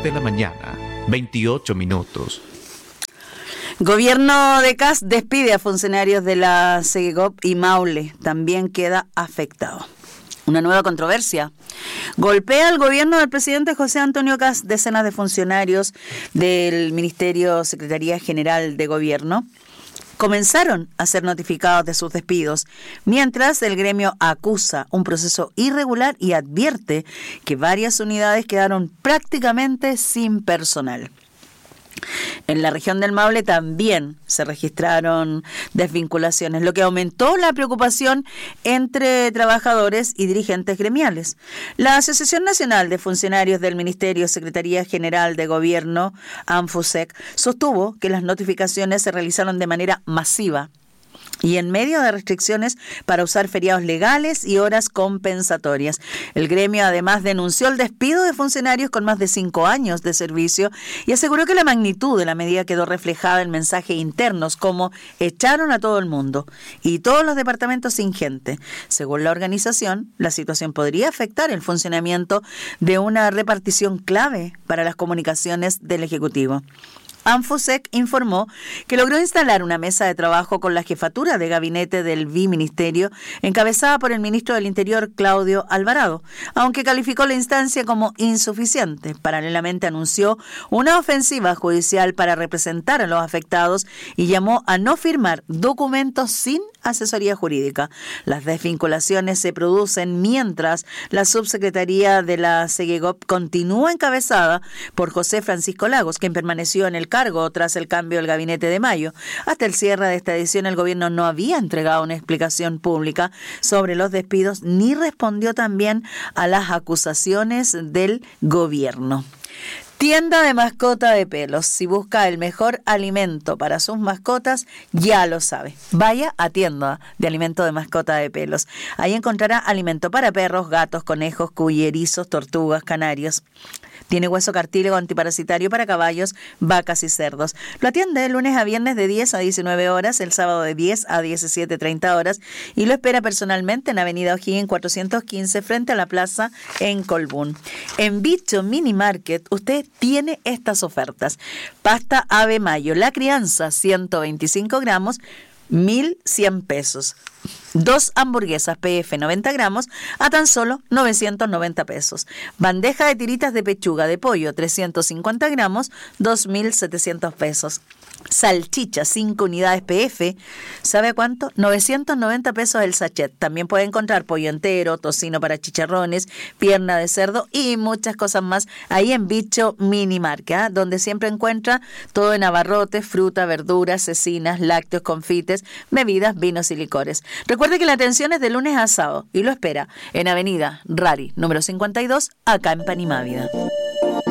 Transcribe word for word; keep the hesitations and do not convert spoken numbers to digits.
de la mañana, veintiocho minutos. Gobierno de C A S despide a funcionarios de la Segegop y Maule. También queda afectado. Una nueva controversia. Golpea al gobierno del presidente José Antonio C A S. Decenas de funcionarios del Ministerio Secretaría General de Gobierno comenzaron a ser notificados de sus despidos, mientras el gremio acusa un proceso irregular y advierte que varias unidades quedaron prácticamente sin personal. En la región del Maule también se registraron desvinculaciones, lo que aumentó la preocupación entre trabajadores y dirigentes gremiales. La Asociación Nacional de Funcionarios del Ministerio Secretaría General de Gobierno, ANFUSEC, sostuvo que las notificaciones se realizaron de manera masiva y en medio de restricciones para usar feriados legales y horas compensatorias. El gremio además denunció el despido de funcionarios con más de cinco años de servicio y aseguró que la magnitud de la medida quedó reflejada en mensajes internos como echaron a todo el mundo y todos los departamentos sin gente. Según la organización, la situación podría afectar el funcionamiento de una repartición clave para las comunicaciones del Ejecutivo. ANFUSEC informó que logró instalar una mesa de trabajo con la jefatura de gabinete del Biministerio, encabezada por el ministro del Interior, Claudio Alvarado, aunque calificó la instancia como insuficiente. Paralelamente anunció una ofensiva judicial para representar a los afectados y llamó a no firmar documentos sin asesoría jurídica. Las desvinculaciones se producen mientras la subsecretaría de la Segegop continúa encabezada por José Francisco Lagos, quien permaneció en el cargo tras el cambio del gabinete de mayo. Hasta el cierre de esta edición, el gobierno no había entregado una explicación pública sobre los despidos ni respondió también a las acusaciones del gobierno. Tienda de mascota de pelos. Si busca el mejor alimento para sus mascotas, ya lo sabe. Vaya a tienda de alimento de mascota de pelos. Ahí encontrará alimento para perros, gatos, conejos, cuy, erizos, tortugas, canarios. Tiene hueso cartílago antiparasitario para caballos, vacas y cerdos. Lo atiende de lunes a viernes de diez a diecinueve horas, el sábado de diez a diecisiete treinta horas y lo espera personalmente en Avenida O'Higgins cuatrocientos quince frente a la plaza en Colbún. En Bicho Mini Market usted tiene estas ofertas. Pasta Ave Mayo, la crianza, ciento veinticinco gramos, mil cien pesos. Dos hamburguesas P F noventa gramos a tan solo novecientos noventa pesos. Bandeja de tiritas de pechuga de pollo trescientos cincuenta gramos, dos mil setecientos pesos. Salchicha cinco unidades P F, ¿sabe a cuánto? novecientos noventa pesos el sachet. También puede encontrar pollo entero, tocino para chicharrones, pierna de cerdo y muchas cosas más ahí en Bicho Mini Market, ¿eh? Donde siempre encuentra todo en abarrotes, fruta, verduras, cecinas, lácteos, confites, bebidas, vinos y licores. Recuerde que la atención es de lunes a sábado y lo espera en Avenida Rari, número cincuenta y dos, acá en Panimávida.